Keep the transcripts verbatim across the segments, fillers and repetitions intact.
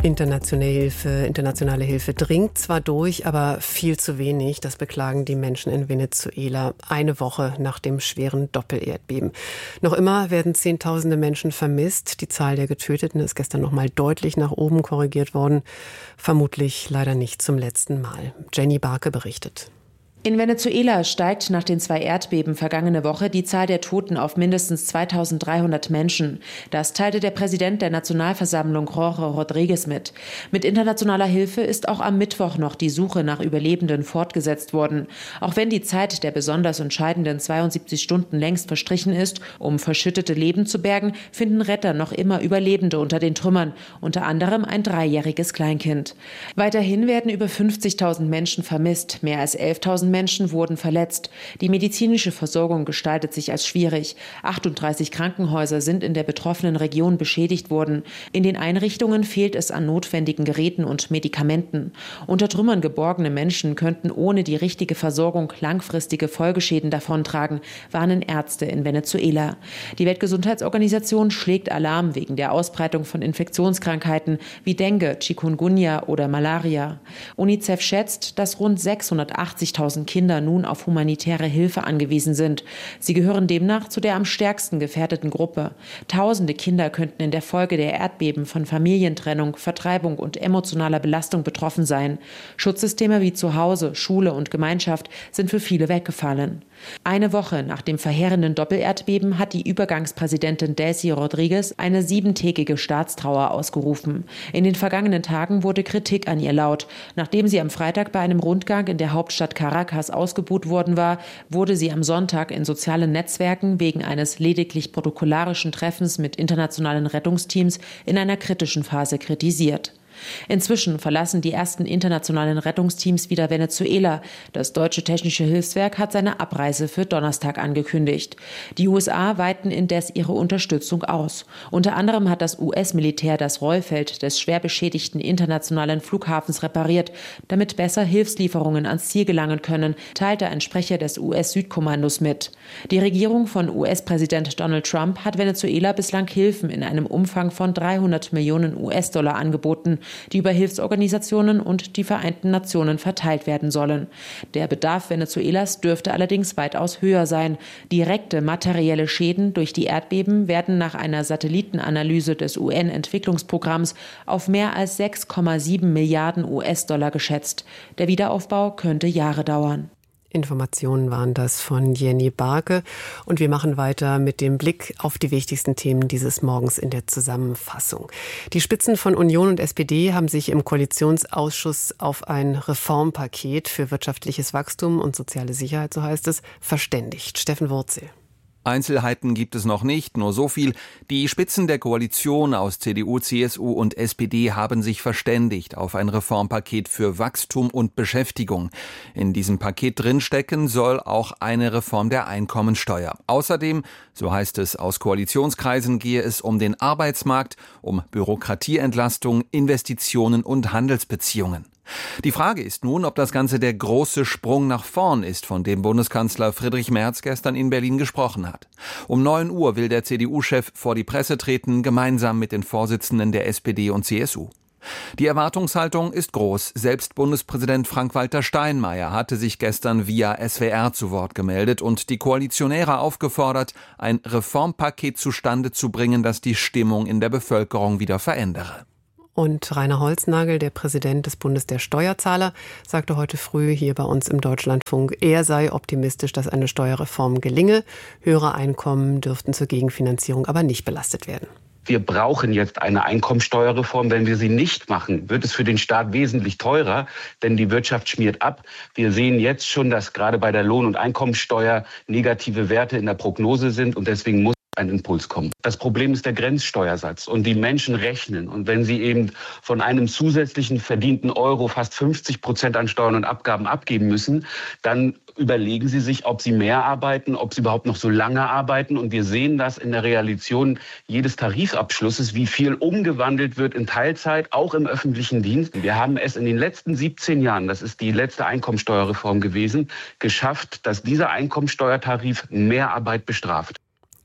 Internationale Hilfe, internationale Hilfe dringt zwar durch, aber viel zu wenig. Das beklagen die Menschen in Venezuela eine Woche nach dem schweren Doppelerdbeben. Noch immer werden Zehntausende Menschen vermisst. Die Zahl der Getöteten ist gestern noch mal deutlich nach oben korrigiert worden. Vermutlich leider nicht zum letzten Mal. Jenny Barke berichtet. In Venezuela steigt nach den zwei Erdbeben vergangene Woche die Zahl der Toten auf mindestens zweitausenddreihundert Menschen. Das teilte der Präsident der Nationalversammlung Jorge Rodríguez mit. Mit internationaler Hilfe ist auch am Mittwoch noch die Suche nach Überlebenden fortgesetzt worden. Auch wenn die Zeit der besonders entscheidenden zweiundsiebzig Stunden längst verstrichen ist, um verschüttete Leben zu bergen, finden Retter noch immer Überlebende unter den Trümmern, unter anderem ein dreijähriges Kleinkind. Weiterhin werden über fünfzigtausend Menschen vermisst, mehr als elftausend Menschen wurden verletzt. Die medizinische Versorgung gestaltet sich als schwierig. achtunddreißig Krankenhäuser sind in der betroffenen Region beschädigt worden. In den Einrichtungen fehlt es an notwendigen Geräten und Medikamenten. Unter Trümmern geborgene Menschen könnten ohne die richtige Versorgung langfristige Folgeschäden davontragen, warnen Ärzte in Venezuela. Die Weltgesundheitsorganisation schlägt Alarm wegen der Ausbreitung von Infektionskrankheiten wie Dengue, Chikungunya oder Malaria. UNICEF schätzt, dass rund sechshundertachtzigtausend Kinder nun auf humanitäre Hilfe angewiesen sind. Sie gehören demnach zu der am stärksten gefährdeten Gruppe. Tausende Kinder könnten in der Folge der Erdbeben von Familientrennung, Vertreibung und emotionaler Belastung betroffen sein. Schutzsysteme wie Zuhause, Schule und Gemeinschaft sind für viele weggefallen. Eine Woche nach dem verheerenden Doppelerdbeben hat die Übergangspräsidentin Delcy Rodríguez eine siebentägige Staatstrauer ausgerufen. In den vergangenen Tagen wurde Kritik an ihr laut. Nachdem sie am Freitag bei einem Rundgang in der Hauptstadt Caracas ausgebuht worden war, wurde sie am Sonntag in sozialen Netzwerken wegen eines lediglich protokollarischen Treffens mit internationalen Rettungsteams in einer kritischen Phase kritisiert. Inzwischen verlassen die ersten internationalen Rettungsteams wieder Venezuela. Das deutsche Technische Hilfswerk hat seine Abreise für Donnerstag angekündigt. Die U S A weiten indes ihre Unterstützung aus. Unter anderem hat das U S-Militär das Rollfeld des schwer beschädigten internationalen Flughafens repariert, damit besser Hilfslieferungen ans Ziel gelangen können, teilte ein Sprecher des U S-Südkommandos mit. Die Regierung von U S-Präsident Donald Trump hat Venezuela bislang Hilfen in einem Umfang von dreihundert Millionen U S-Dollar angeboten, die über Hilfsorganisationen und die Vereinten Nationen verteilt werden sollen. Der Bedarf Venezuelas dürfte allerdings weitaus höher sein. Direkte materielle Schäden durch die Erdbeben werden nach einer Satellitenanalyse des U N-Entwicklungsprogramms auf mehr als sechs Komma sieben Milliarden U S-Dollar geschätzt. Der Wiederaufbau könnte Jahre dauern. Informationen waren das von Jenny Barke. Und wir machen weiter mit dem Blick auf die wichtigsten Themen dieses Morgens in der Zusammenfassung. Die Spitzen von Union und S P D haben sich im Koalitionsausschuss auf ein Reformpaket für wirtschaftliches Wachstum und soziale Sicherheit, so heißt es, verständigt. Steffen Wurzel. Einzelheiten gibt es noch nicht, nur so viel. Die Spitzen der Koalition aus C D U, C S U und S P D haben sich verständigt auf ein Reformpaket für Wachstum und Beschäftigung. In diesem Paket drinstecken soll auch eine Reform der Einkommensteuer. Außerdem, so heißt es aus Koalitionskreisen, gehe es um den Arbeitsmarkt, um Bürokratieentlastung, Investitionen und Handelsbeziehungen. Die Frage ist nun, ob das Ganze der große Sprung nach vorn ist, von dem Bundeskanzler Friedrich Merz gestern in Berlin gesprochen hat. Um neun Uhr will der C D U-Chef vor die Presse treten, gemeinsam mit den Vorsitzenden der S P D und C S U. Die Erwartungshaltung ist groß. Selbst Bundespräsident Frank-Walter Steinmeier hatte sich gestern via S W R zu Wort gemeldet und die Koalitionäre aufgefordert, ein Reformpaket zustande zu bringen, das die Stimmung in der Bevölkerung wieder verändere. Und Rainer Holznagel, der Präsident des Bundes der Steuerzahler, sagte heute früh hier bei uns im Deutschlandfunk, er sei optimistisch, dass eine Steuerreform gelinge. Höhere Einkommen dürften zur Gegenfinanzierung aber nicht belastet werden. Wir brauchen jetzt eine Einkommensteuerreform. Wenn wir sie nicht machen, wird es für den Staat wesentlich teurer, denn die Wirtschaft schmiert ab. Wir sehen jetzt schon, dass gerade bei der Lohn- und Einkommensteuer negative Werte in der Prognose sind und deswegen muss ein Impuls kommen. Das Problem ist der Grenzsteuersatz und die Menschen rechnen. Und wenn sie eben von einem zusätzlichen verdienten Euro fast fünfzig Prozent an Steuern und Abgaben abgeben müssen, dann überlegen sie sich, ob sie mehr arbeiten, ob sie überhaupt noch so lange arbeiten. Und wir sehen das in der Realisation jedes Tarifabschlusses, wie viel umgewandelt wird in Teilzeit, auch im öffentlichen Dienst. Wir haben es in den letzten siebzehn Jahren, das ist die letzte Einkommensteuerreform gewesen, geschafft, dass dieser Einkommensteuertarif mehr Arbeit bestraft.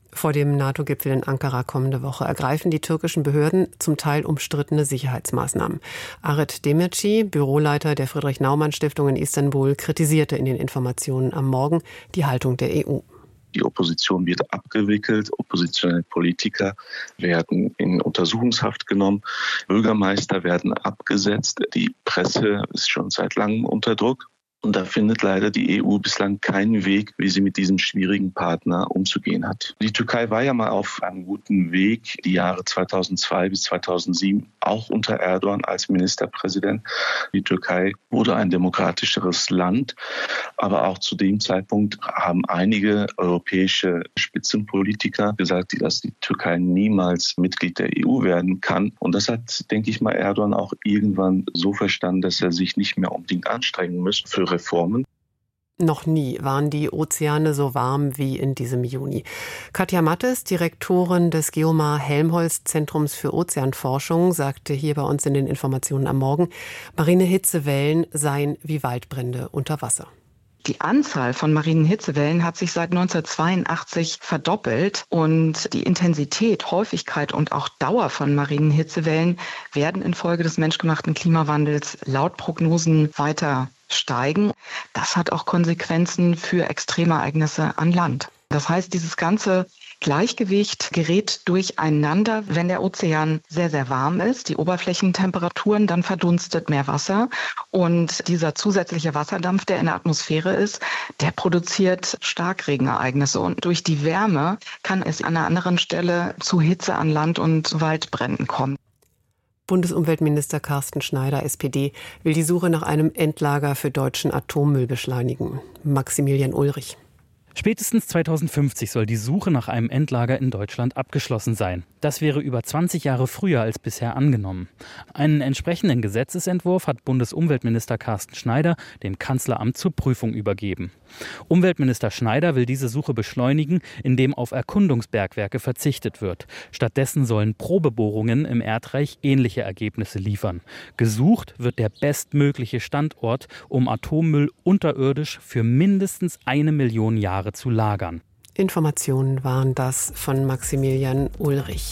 Vor dem NATO-Gipfel in Ankara kommende Woche ergreifen die türkischen Behörden zum Teil umstrittene Sicherheitsmaßnahmen. Aret Demirci, Büroleiter der Friedrich-Naumann-Stiftung in Istanbul, kritisierte in den Informationen am Morgen die Haltung der E U. Die Opposition wird abgewickelt, oppositionelle Politiker werden in Untersuchungshaft genommen, Bürgermeister werden abgesetzt, die Presse ist schon seit langem unter Druck. Und da findet leider die E U bislang keinen Weg, wie sie mit diesem schwierigen Partner umzugehen hat. Die Türkei war ja mal auf einem guten Weg, die Jahre zweitausendzwei bis zweitausendsieben, auch unter Erdogan als Ministerpräsident. Die Türkei wurde ein demokratischeres Land, aber auch zu dem Zeitpunkt haben einige europäische Spitzenpolitiker gesagt, dass die Türkei niemals Mitglied der E U werden kann. Und das hat, denke ich mal, Erdogan auch irgendwann so verstanden, dass er sich nicht mehr unbedingt anstrengen muss für Reformen. Noch nie waren die Ozeane so warm wie in diesem Juni. Katja Mattes, Direktorin des Geomar-Helmholtz-Zentrums für Ozeanforschung, sagte hier bei uns in den Informationen am Morgen, marine Hitzewellen seien wie Waldbrände unter Wasser. Die Anzahl von marinen Hitzewellen hat sich seit neunzehnhundertzweiundachtzig verdoppelt und die Intensität, Häufigkeit und auch Dauer von marinen Hitzewellen werden infolge des menschgemachten Klimawandels laut Prognosen weiter steigen. Das hat auch Konsequenzen für Extremereignisse an Land. Das heißt, dieses ganze Gleichgewicht gerät durcheinander, wenn der Ozean sehr, sehr warm ist, die Oberflächentemperaturen, dann verdunstet mehr Wasser und dieser zusätzliche Wasserdampf, der in der Atmosphäre ist, der produziert Starkregenereignisse und durch die Wärme kann es an einer anderen Stelle zu Hitze an Land und Waldbränden kommen. Bundesumweltminister Carsten Schneider, S P D, will die Suche nach einem Endlager für deutschen Atommüll beschleunigen. Maximilian Ulrich. Spätestens zweitausendfünfzig soll die Suche nach einem Endlager in Deutschland abgeschlossen sein. Das wäre über zwanzig Jahre früher als bisher angenommen. Einen entsprechenden Gesetzesentwurf hat Bundesumweltminister Carsten Schneider dem Kanzleramt zur Prüfung übergeben. Umweltminister Schneider will diese Suche beschleunigen, indem auf Erkundungsbergwerke verzichtet wird. Stattdessen sollen Probebohrungen im Erdreich ähnliche Ergebnisse liefern. Gesucht wird der bestmögliche Standort, um Atommüll unterirdisch für mindestens eine Million Jahre zu lagern. Informationen waren das von Maximilian Ulrich.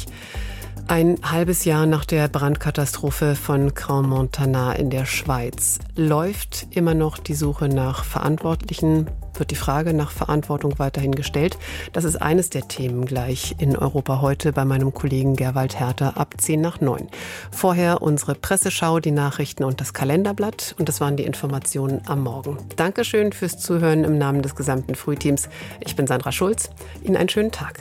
Ein halbes Jahr nach der Brandkatastrophe von Crans-Montana in der Schweiz läuft immer noch die Suche nach Verantwortlichen. Wird die Frage nach Verantwortung weiterhin gestellt? Das ist eines der Themen gleich in Europa heute bei meinem Kollegen Gerwald Herter ab zehn nach neun. Vorher unsere Presseschau, die Nachrichten und das Kalenderblatt. Und das waren die Informationen am Morgen. Dankeschön fürs Zuhören im Namen des gesamten Frühteams. Ich bin Sandra Schulz. Ihnen einen schönen Tag.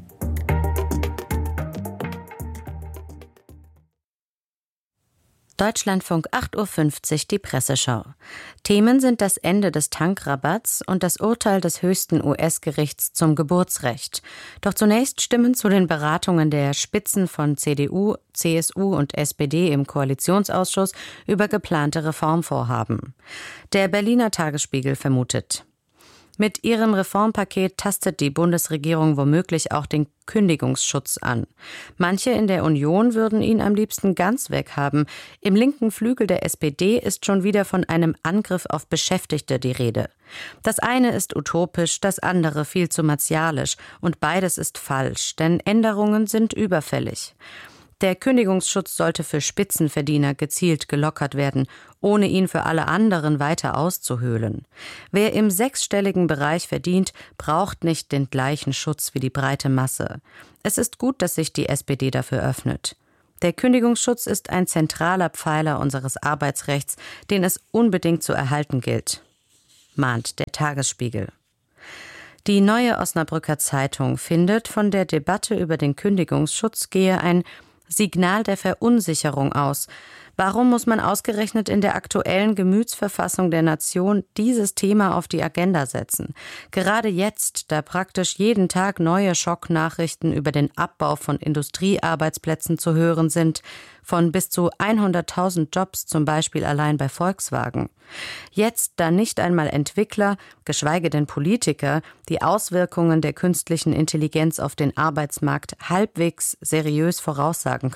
Deutschlandfunk acht Uhr fünfzig, die Presseschau. Themen sind das Ende des Tankrabatts und das Urteil des höchsten U S-Gerichts zum Geburtsrecht. Doch zunächst Stimmen zu den Beratungen der Spitzen von C D U, C S U und S P D im Koalitionsausschuss über geplante Reformvorhaben. Der Berliner Tagesspiegel vermutet: Mit ihrem Reformpaket tastet die Bundesregierung womöglich auch den Kündigungsschutz an. Manche in der Union würden ihn am liebsten ganz weghaben. Im linken Flügel der S P D ist schon wieder von einem Angriff auf Beschäftigte die Rede. Das eine ist utopisch, das andere viel zu martialisch. Und beides ist falsch, denn Änderungen sind überfällig. Der Kündigungsschutz sollte für Spitzenverdiener gezielt gelockert werden, ohne ihn für alle anderen weiter auszuhöhlen. Wer im sechsstelligen Bereich verdient, braucht nicht den gleichen Schutz wie die breite Masse. Es ist gut, dass sich die S P D dafür öffnet. Der Kündigungsschutz ist ein zentraler Pfeiler unseres Arbeitsrechts, den es unbedingt zu erhalten gilt, mahnt der Tagesspiegel. Die Neue Osnabrücker Zeitung findet, von der Debatte über den Kündigungsschutz gehe ein Signal der Verunsicherung aus. Warum muss man ausgerechnet in der aktuellen Gemütsverfassung der Nation dieses Thema auf die Agenda setzen? Gerade jetzt, da praktisch jeden Tag neue Schocknachrichten über den Abbau von Industriearbeitsplätzen zu hören sind, von bis zu hunderttausend Jobs zum Beispiel allein bei Volkswagen. Jetzt, da nicht einmal Entwickler, geschweige denn Politiker, die Auswirkungen der künstlichen Intelligenz auf den Arbeitsmarkt halbwegs seriös voraussagen können.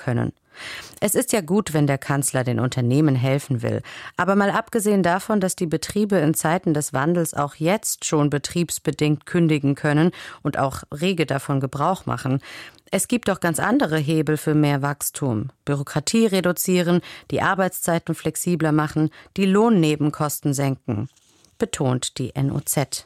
Es ist ja gut, wenn der Kanzler den Unternehmen helfen will. Aber mal abgesehen davon, dass die Betriebe in Zeiten des Wandels auch jetzt schon betriebsbedingt kündigen können und auch rege davon Gebrauch machen, es gibt doch ganz andere Hebel für mehr Wachstum. Bürokratie reduzieren, die Arbeitszeiten flexibler machen, die Lohnnebenkosten senken, betont die N O Z.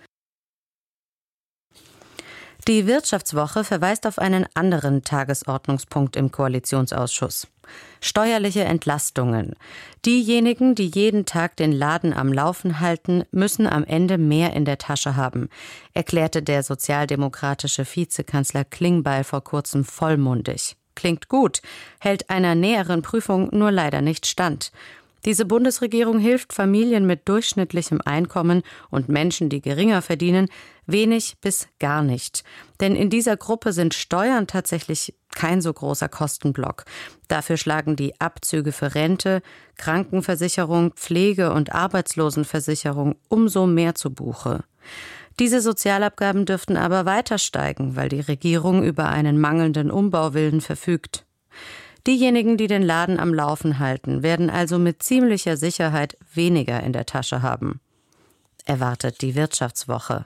Die Wirtschaftswoche verweist auf einen anderen Tagesordnungspunkt im Koalitionsausschuss. Steuerliche Entlastungen. Diejenigen, die jeden Tag den Laden am Laufen halten, müssen am Ende mehr in der Tasche haben, erklärte der sozialdemokratische Vizekanzler Klingbeil vor kurzem vollmundig. Klingt gut, hält einer näheren Prüfung nur leider nicht stand. Diese Bundesregierung hilft Familien mit durchschnittlichem Einkommen und Menschen, die geringer verdienen, wenig bis gar nicht. Denn in dieser Gruppe sind Steuern tatsächlich kein so großer Kostenblock. Dafür schlagen die Abzüge für Rente, Krankenversicherung, Pflege- und Arbeitslosenversicherung umso mehr zu Buche. Diese Sozialabgaben dürften aber weiter steigen, weil die Regierung über einen mangelnden Umbauwillen verfügt. Diejenigen, die den Laden am Laufen halten, werden also mit ziemlicher Sicherheit weniger in der Tasche haben, erwartet die Wirtschaftswoche.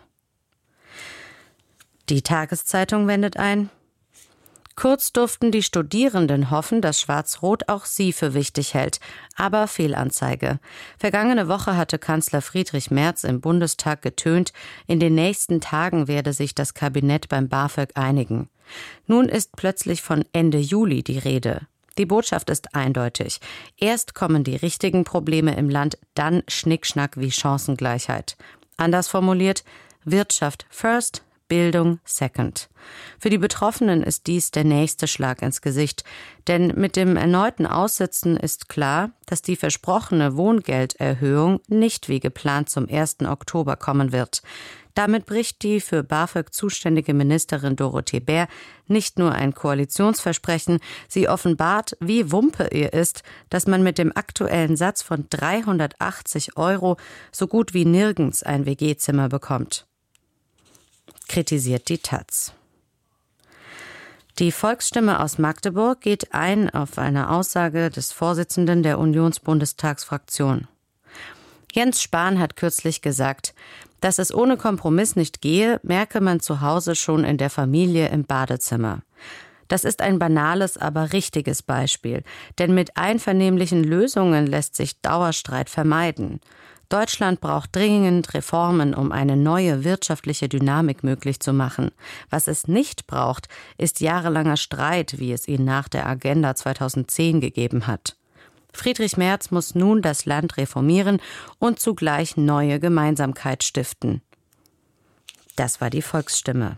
Die Tageszeitung wendet ein: Kurz durften die Studierenden hoffen, dass Schwarz-Rot auch sie für wichtig hält. Aber Fehlanzeige. Vergangene Woche hatte Kanzler Friedrich Merz im Bundestag getönt, in den nächsten Tagen werde sich das Kabinett beim BAföG einigen. Nun ist plötzlich von Ende Juli die Rede. Die Botschaft ist eindeutig. Erst kommen die richtigen Probleme im Land, dann Schnickschnack wie Chancengleichheit. Anders formuliert: Wirtschaft first, Bildung second. Für die Betroffenen ist dies der nächste Schlag ins Gesicht. Denn mit dem erneuten Aussitzen ist klar, dass die versprochene Wohngelderhöhung nicht wie geplant zum ersten Oktober kommen wird. Damit bricht die für BAföG zuständige Ministerin Dorothee Bär nicht nur ein Koalitionsversprechen, sie offenbart, wie Wumpe ihr ist, dass man mit dem aktuellen Satz von dreihundertachtzig Euro so gut wie nirgends ein W G-Zimmer bekommt. Kritisiert die Taz. Die Volksstimme aus Magdeburg geht ein auf eine Aussage des Vorsitzenden der Unionsbundestagsfraktion. Jens Spahn hat kürzlich gesagt, dass es ohne Kompromiss nicht gehe, merke man zu Hause schon in der Familie im Badezimmer. Das ist ein banales, aber richtiges Beispiel, denn mit einvernehmlichen Lösungen lässt sich Dauerstreit vermeiden. Deutschland braucht dringend Reformen, um eine neue wirtschaftliche Dynamik möglich zu machen. Was es nicht braucht, ist jahrelanger Streit, wie es ihn nach der Agenda zweitausendzehn gegeben hat. Friedrich Merz muss nun das Land reformieren und zugleich neue Gemeinsamkeit stiften. Das war die Volksstimme.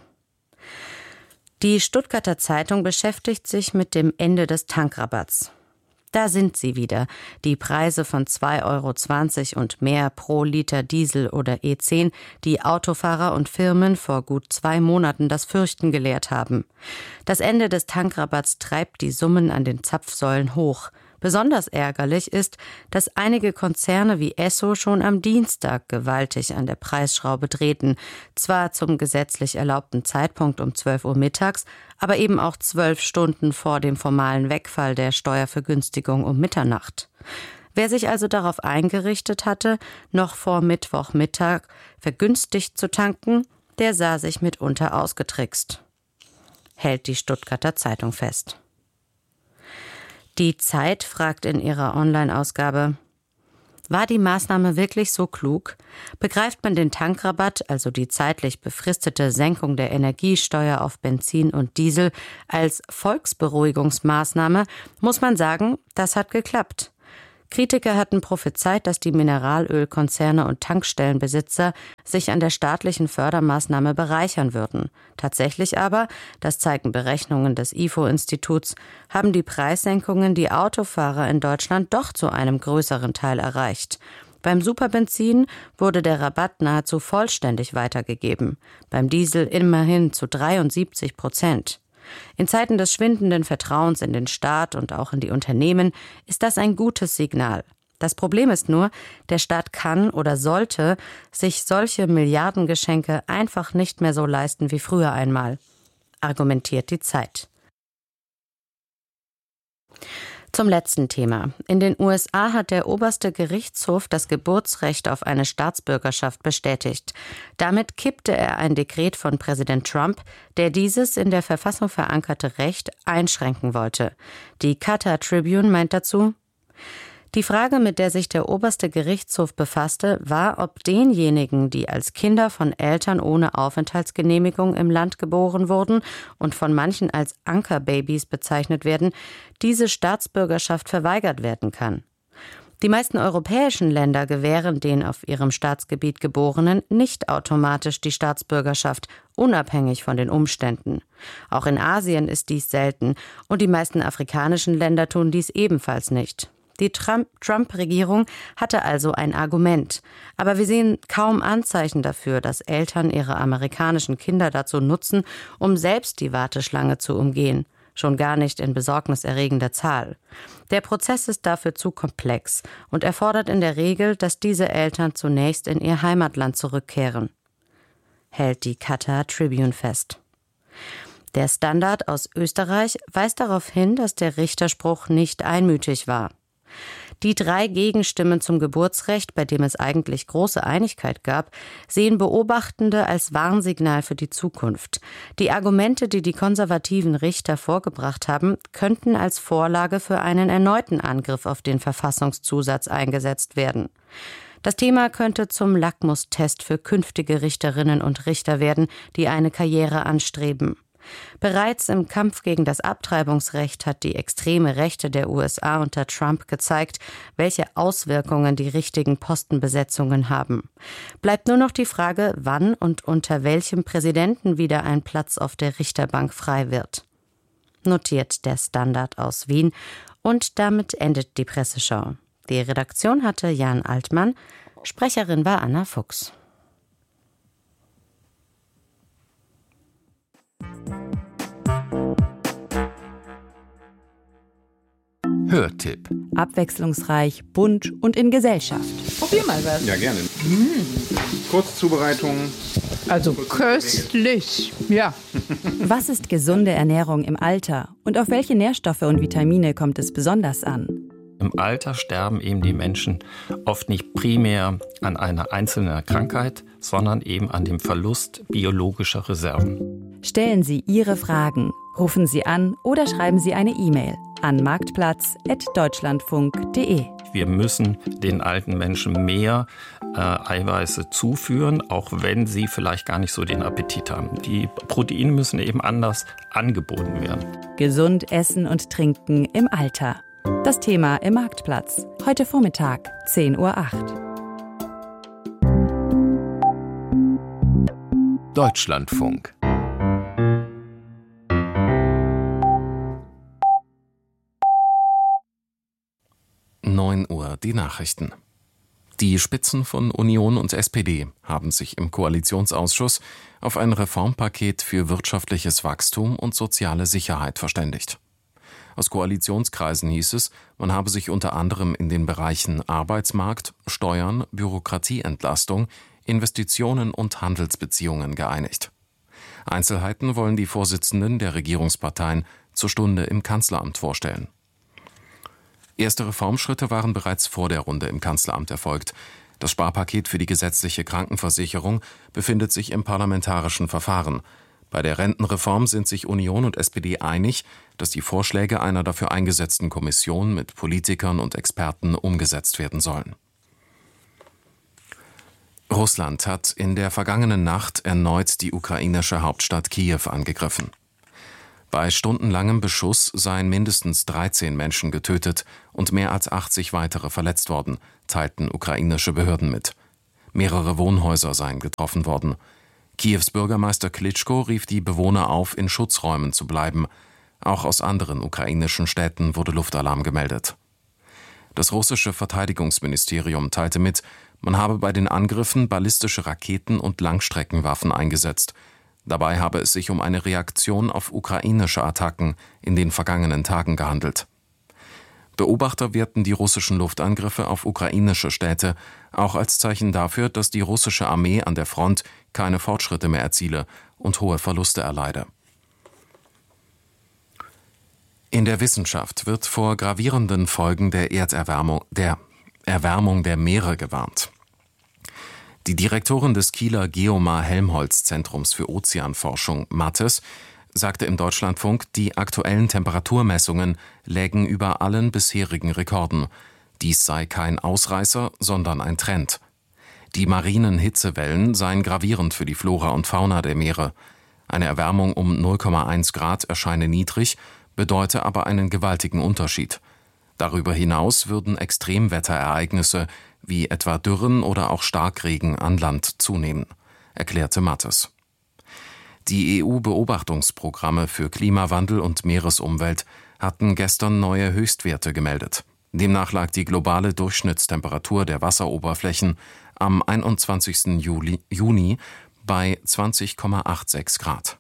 Die Stuttgarter Zeitung beschäftigt sich mit dem Ende des Tankrabatts. Da sind sie wieder, die Preise von zwei Euro zwanzig und mehr pro Liter Diesel oder E zehn, die Autofahrer und Firmen vor gut zwei Monaten das Fürchten gelehrt haben. Das Ende des Tankrabatts treibt die Summen an den Zapfsäulen hoch. Besonders ärgerlich ist, dass einige Konzerne wie Esso schon am Dienstag gewaltig an der Preisschraube drehten. Zwar zum gesetzlich erlaubten Zeitpunkt um zwölf Uhr mittags, aber eben auch zwölf Stunden vor dem formalen Wegfall der Steuervergünstigung um Mitternacht. Wer sich also darauf eingerichtet hatte, noch vor Mittwochmittag vergünstigt zu tanken, der sah sich mitunter ausgetrickst, hält die Stuttgarter Zeitung fest. Die Zeit fragt in ihrer Online-Ausgabe: War die Maßnahme wirklich so klug? Begreift man den Tankrabatt, also die zeitlich befristete Senkung der Energiesteuer auf Benzin und Diesel, als Volksberuhigungsmaßnahme, muss man sagen, das hat geklappt. Kritiker hatten prophezeit, dass die Mineralölkonzerne und Tankstellenbesitzer sich an der staatlichen Fördermaßnahme bereichern würden. Tatsächlich aber, das zeigen Berechnungen des I F O-Instituts, haben die Preissenkungen die Autofahrer in Deutschland doch zu einem größeren Teil erreicht. Beim Superbenzin wurde der Rabatt nahezu vollständig weitergegeben, beim Diesel immerhin zu dreiundsiebzig Prozent. In Zeiten des schwindenden Vertrauens in den Staat und auch in die Unternehmen ist das ein gutes Signal. Das Problem ist nur, der Staat kann oder sollte sich solche Milliardengeschenke einfach nicht mehr so leisten wie früher einmal, argumentiert die Zeit. Zum letzten Thema. In den U S A hat der oberste Gerichtshof das Geburtsrecht auf eine Staatsbürgerschaft bestätigt. Damit kippte er ein Dekret von Präsident Trump, der dieses in der Verfassung verankerte Recht einschränken wollte. Die Qatar Tribune meint dazu: Die Frage, mit der sich der oberste Gerichtshof befasste, war, ob denjenigen, die als Kinder von Eltern ohne Aufenthaltsgenehmigung im Land geboren wurden und von manchen als Ankerbabys bezeichnet werden, diese Staatsbürgerschaft verweigert werden kann. Die meisten europäischen Länder gewähren den auf ihrem Staatsgebiet Geborenen nicht automatisch die Staatsbürgerschaft, unabhängig von den Umständen. Auch in Asien ist dies selten und die meisten afrikanischen Länder tun dies ebenfalls nicht. Die Trump-Regierung hatte also ein Argument. Aber wir sehen kaum Anzeichen dafür, dass Eltern ihre amerikanischen Kinder dazu nutzen, um selbst die Warteschlange zu umgehen. Schon gar nicht in besorgniserregender Zahl. Der Prozess ist dafür zu komplex und erfordert in der Regel, dass diese Eltern zunächst in ihr Heimatland zurückkehren, hält die Qatar Tribune fest. Der Standard aus Österreich weist darauf hin, dass der Richterspruch nicht einmütig war. Die drei Gegenstimmen zum Geburtsrecht, bei dem es eigentlich große Einigkeit gab, sehen Beobachtende als Warnsignal für die Zukunft. Die Argumente, die die konservativen Richter vorgebracht haben, könnten als Vorlage für einen erneuten Angriff auf den Verfassungszusatz eingesetzt werden. Das Thema könnte zum Lackmustest für künftige Richterinnen und Richter werden, die eine Karriere anstreben. Bereits im Kampf gegen das Abtreibungsrecht hat die extreme Rechte der U S A unter Trump gezeigt, welche Auswirkungen die richtigen Postenbesetzungen haben. Bleibt nur noch die Frage, wann und unter welchem Präsidenten wieder ein Platz auf der Richterbank frei wird. Notiert der Standard aus Wien. Und damit endet die Presseschau. Die Redaktion hatte Jan Altmann, Sprecherin war Anna Fuchs. Hörtipp. Abwechslungsreich, bunt und in Gesellschaft. Probier mal was. Ja, gerne. Mmh. Kurzzubereitung. Also köstlich, ja. Was ist gesunde Ernährung im Alter und auf welche Nährstoffe und Vitamine kommt es besonders an? Im Alter sterben eben die Menschen oft nicht primär an einer einzelnen Krankheit, sondern eben an dem Verlust biologischer Reserven. Stellen Sie Ihre Fragen, rufen Sie an oder schreiben Sie eine E-Mail an marktplatz at deutschlandfunk punkt de. Wir müssen den alten Menschen mehr äh, Eiweiße zuführen, auch wenn sie vielleicht gar nicht so den Appetit haben. Die Proteine müssen eben anders angeboten werden. Gesund essen und trinken im Alter. Das Thema im Marktplatz. Heute Vormittag, zehn Uhr acht. Deutschlandfunk. neun Uhr die Nachrichten. Die Spitzen von Union und S P D haben sich im Koalitionsausschuss auf ein Reformpaket für wirtschaftliches Wachstum und soziale Sicherheit verständigt. Aus Koalitionskreisen hieß es, man habe sich unter anderem in den Bereichen Arbeitsmarkt, Steuern, Bürokratieentlastung, Investitionen und Handelsbeziehungen geeinigt. Einzelheiten wollen die Vorsitzenden der Regierungsparteien zur Stunde im Kanzleramt vorstellen. Erste Reformschritte waren bereits vor der Runde im Kanzleramt erfolgt. Das Sparpaket für die gesetzliche Krankenversicherung befindet sich im parlamentarischen Verfahren. Bei der Rentenreform sind sich Union und S P D einig, dass die Vorschläge einer dafür eingesetzten Kommission mit Politikern und Experten umgesetzt werden sollen. Russland hat in der vergangenen Nacht erneut die ukrainische Hauptstadt Kiew angegriffen. Bei stundenlangem Beschuss seien mindestens dreizehn Menschen getötet und mehr als achtzig weitere verletzt worden, teilten ukrainische Behörden mit. Mehrere Wohnhäuser seien getroffen worden. Kiews Bürgermeister Klitschko rief die Bewohner auf, in Schutzräumen zu bleiben. Auch aus anderen ukrainischen Städten wurde Luftalarm gemeldet. Das russische Verteidigungsministerium teilte mit, man habe bei den Angriffen ballistische Raketen und Langstreckenwaffen eingesetzt. Dabei habe es sich um eine Reaktion auf ukrainische Attacken in den vergangenen Tagen gehandelt. Beobachter werten die russischen Luftangriffe auf ukrainische Städte auch als Zeichen dafür, dass die russische Armee an der Front keine Fortschritte mehr erziele und hohe Verluste erleide. In der Wissenschaft wird vor gravierenden Folgen der Erderwärmung, der Erwärmung der Meere gewarnt. Die Direktorin des Kieler Geomar-Helmholtz-Zentrums für Ozeanforschung, Mattes, sagte im Deutschlandfunk, die aktuellen Temperaturmessungen lägen über allen bisherigen Rekorden. Dies sei kein Ausreißer, sondern ein Trend. Die marinen Hitzewellen seien gravierend für die Flora und Fauna der Meere. Eine Erwärmung um null Komma eins Grad erscheine niedrig, bedeute aber einen gewaltigen Unterschied. Darüber hinaus würden Extremwetterereignisse wie etwa Dürren oder auch Starkregen an Land zunehmen, erklärte Mattes. Die E U-Beobachtungsprogramme für Klimawandel und Meeresumwelt hatten gestern neue Höchstwerte gemeldet. Demnach lag die globale Durchschnittstemperatur der Wasseroberflächen am einundzwanzigsten Juni bei zwanzig Komma sechsundachtzig Grad.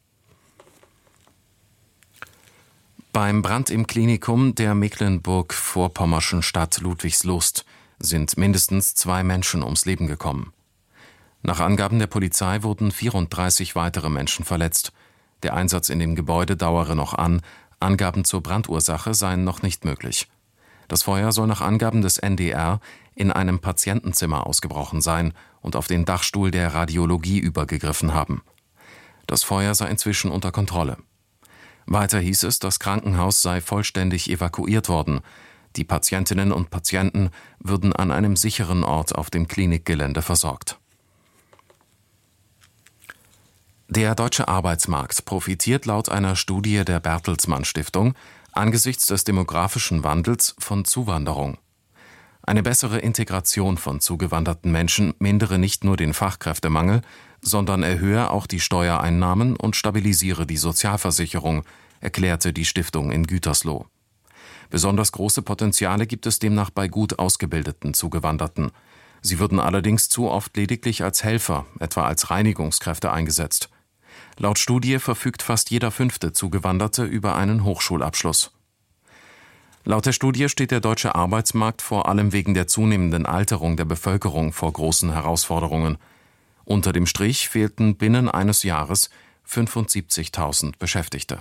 Beim Brand im Klinikum der mecklenburg-vorpommerschen Stadt Ludwigslust sind mindestens zwei Menschen ums Leben gekommen. Nach Angaben der Polizei wurden vierunddreißig weitere Menschen verletzt. Der Einsatz in dem Gebäude dauere noch an. Angaben zur Brandursache seien noch nicht möglich. Das Feuer soll nach Angaben des N D R in einem Patientenzimmer ausgebrochen sein und auf den Dachstuhl der Radiologie übergegriffen haben. Das Feuer sei inzwischen unter Kontrolle. Weiter hieß es, das Krankenhaus sei vollständig evakuiert worden. Die Patientinnen und Patienten würden an einem sicheren Ort auf dem Klinikgelände versorgt. Der deutsche Arbeitsmarkt profitiert laut einer Studie der Bertelsmann Stiftung angesichts des demografischen Wandels von Zuwanderung. Eine bessere Integration von zugewanderten Menschen mindere nicht nur den Fachkräftemangel, sondern erhöhe auch die Steuereinnahmen und stabilisiere die Sozialversicherung, erklärte die Stiftung in Gütersloh. Besonders große Potenziale gibt es demnach bei gut ausgebildeten Zugewanderten. Sie würden allerdings zu oft lediglich als Helfer, etwa als Reinigungskräfte eingesetzt. Laut Studie verfügt fast jeder fünfte Zugewanderte über einen Hochschulabschluss. Laut der Studie steht der deutsche Arbeitsmarkt vor allem wegen der zunehmenden Alterung der Bevölkerung vor großen Herausforderungen. Unter dem Strich fehlten binnen eines Jahres fünfundsiebzigtausend Beschäftigte.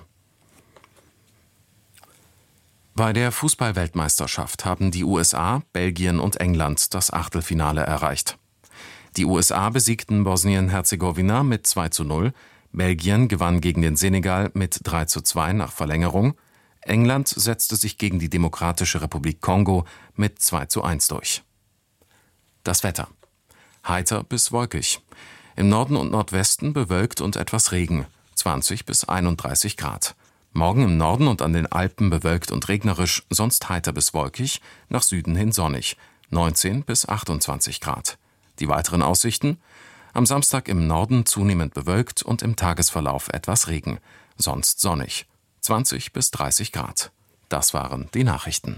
Bei der Fußball-Weltmeisterschaft haben die U S A, Belgien und England das Achtelfinale erreicht. Die U S A besiegten Bosnien-Herzegowina mit zwei zu null, Belgien gewann gegen den Senegal mit drei zu zwei nach Verlängerung, England setzte sich gegen die Demokratische Republik Kongo mit zwei zu eins durch. Das Wetter: heiter bis wolkig. Im Norden und Nordwesten bewölkt und etwas Regen, zwanzig bis einunddreißig Grad. Morgen im Norden und an den Alpen bewölkt und regnerisch, sonst heiter bis wolkig, nach Süden hin sonnig, neunzehn bis achtundzwanzig Grad. Die weiteren Aussichten: am Samstag im Norden zunehmend bewölkt und im Tagesverlauf etwas Regen, sonst sonnig, zwanzig bis dreißig Grad. Das waren die Nachrichten.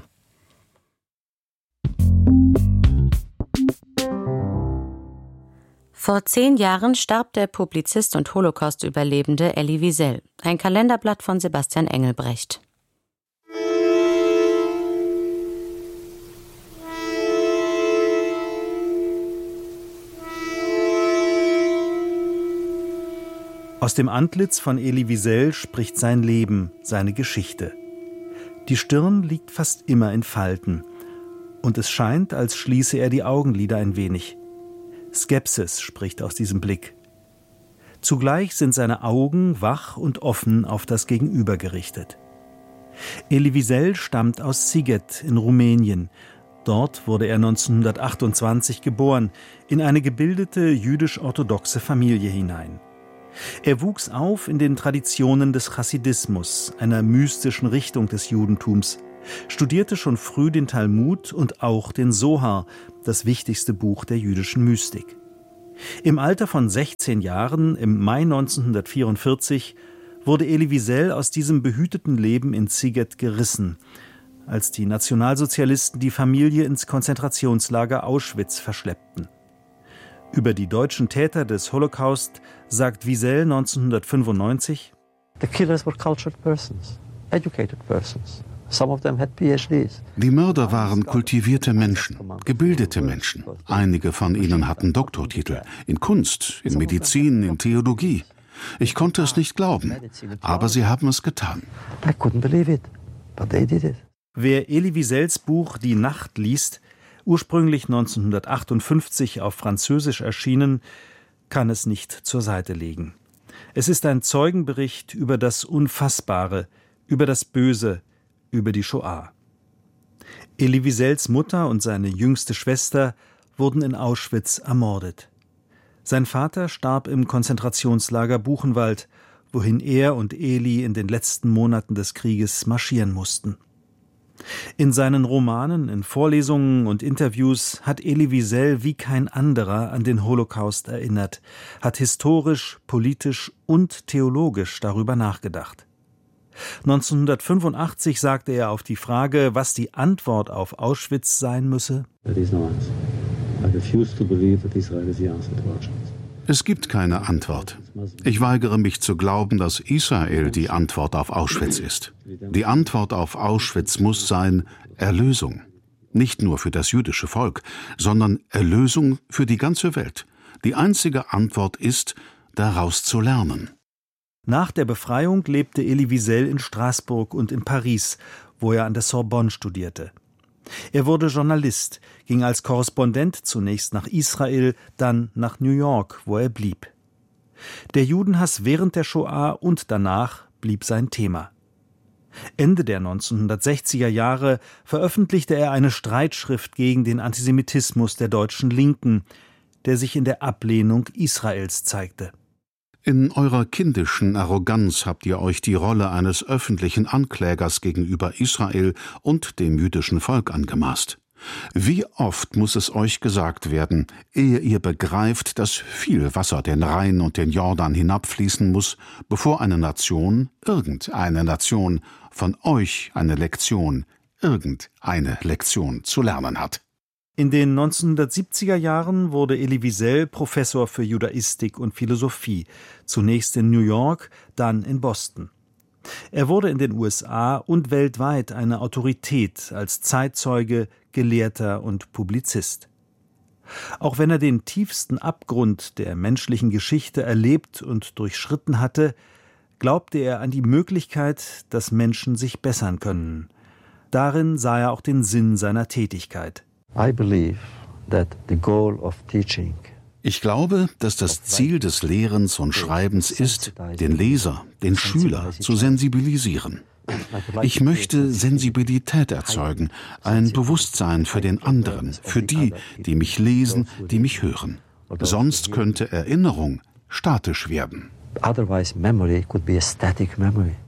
Vor zehn Jahren starb der Publizist und Holocaust-Überlebende Elie Wiesel. Ein Kalenderblatt von Sebastian Engelbrecht. Aus dem Antlitz von Elie Wiesel spricht sein Leben, seine Geschichte. Die Stirn liegt fast immer in Falten. Und es scheint, als schließe er die Augenlider ein wenig. Skepsis spricht aus diesem Blick. Zugleich sind seine Augen wach und offen auf das Gegenüber gerichtet. Elie Wiesel stammt aus Sighet in Rumänien. Dort wurde er neunzehnhundertachtundzwanzig geboren, in eine gebildete jüdisch-orthodoxe Familie hinein. Er wuchs auf in den Traditionen des Chassidismus, einer mystischen Richtung des Judentums, studierte schon früh den Talmud und auch den Sohar, das wichtigste Buch der jüdischen Mystik. Im Alter von sechzehn Jahren, im Mai neunzehnhundertvierundvierzig, wurde Elie Wiesel aus diesem behüteten Leben in Sighet gerissen, als die Nationalsozialisten die Familie ins Konzentrationslager Auschwitz verschleppten. Über die deutschen Täter des Holocaust sagt Wiesel neunzehnhundertfünfundneunzig: The killers were cultured persons, educated persons. Some of them had P H Ds. Die Mörder waren kultivierte Menschen, gebildete Menschen. Einige von ihnen hatten Doktortitel in Kunst, in Medizin, in Theologie. Ich konnte es nicht glauben, aber sie haben es getan. I couldn't believe it. but they did it. Wer Elie Wiesels Buch Die Nacht liest, ursprünglich neunzehnhundertachtundfünfzig auf Französisch erschienen, kann es nicht zur Seite legen. Es ist ein Zeugenbericht über das Unfassbare, über das Böse, über die Shoah. Elie Wiesels Mutter und seine jüngste Schwester wurden in Auschwitz ermordet. Sein Vater starb im Konzentrationslager Buchenwald, wohin er und Elie in den letzten Monaten des Krieges marschieren mussten. In seinen Romanen, in Vorlesungen und Interviews hat Elie Wiesel wie kein anderer an den Holocaust erinnert, hat historisch, politisch und theologisch darüber nachgedacht. neunzehnhundertfünfundachtzig sagte er auf die Frage, was die Antwort auf Auschwitz sein müsse: Es gibt keine Antwort. Ich weigere mich zu glauben, dass Israel die Antwort auf Auschwitz ist. Die Antwort auf Auschwitz muss sein Erlösung. Nicht nur für das jüdische Volk, sondern Erlösung für die ganze Welt. Die einzige Antwort ist, daraus zu lernen. Nach der Befreiung lebte Elie Wiesel in Straßburg und in Paris, wo er an der Sorbonne studierte. Er wurde Journalist, ging als Korrespondent zunächst nach Israel, dann nach New York, wo er blieb. Der Judenhass während der Shoah und danach blieb sein Thema. Ende der neunzehnhundertsechziger Jahre veröffentlichte er eine Streitschrift gegen den Antisemitismus der deutschen Linken, der sich in der Ablehnung Israels zeigte. In eurer kindischen Arroganz habt ihr euch die Rolle eines öffentlichen Anklägers gegenüber Israel und dem jüdischen Volk angemaßt. Wie oft muss es euch gesagt werden, ehe ihr begreift, dass viel Wasser den Rhein und den Jordan hinabfließen muss, bevor eine Nation, irgendeine Nation, von euch eine Lektion, irgendeine Lektion zu lernen hat. In den neunzehnhundertsiebziger Jahren wurde Elie Wiesel Professor für Judaistik und Philosophie, zunächst in New York, dann in Boston. Er wurde in den U S A und weltweit eine Autorität als Zeitzeuge, Gelehrter und Publizist. Auch wenn er den tiefsten Abgrund der menschlichen Geschichte erlebt und durchschritten hatte, glaubte er an die Möglichkeit, dass Menschen sich bessern können. Darin sah er auch den Sinn seiner Tätigkeit. I believe that the goal of teaching Ich glaube, dass das Ziel des Lehrens und Schreibens ist, den Leser, den Schüler zu sensibilisieren. Ich möchte Sensibilität erzeugen, ein Bewusstsein für den anderen, für die, die mich lesen, die mich hören. Sonst könnte Erinnerung statisch werden. Otherwise memory could be a static memory.